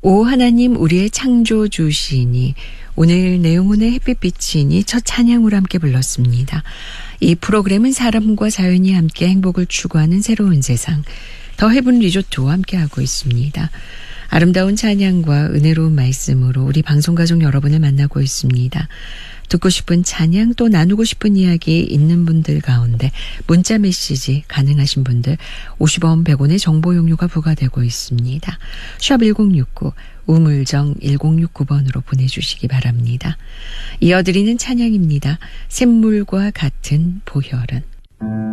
오 하나님 우리의 창조주시니 오늘 내용은의 햇빛비치니 첫 찬양으로 함께 불렀습니다. 이 프로그램은 사람과 자연이 함께 행복을 추구하는 새로운 세상 더 헤븐 리조트와 함께하고 있습니다. 아름다운 찬양과 은혜로운 말씀으로 우리 방송가족 여러분을 만나고 있습니다. 듣고 싶은 찬양 또 나누고 싶은 이야기 있는 분들 가운데 문자 메시지 가능하신 분들 50원 100원의 정보 용료가 부과되고 있습니다. 샵 1069 우물정 1069번으로 보내주시기 바랍니다. 이어드리는 찬양입니다. 샘물과 같은 보혈은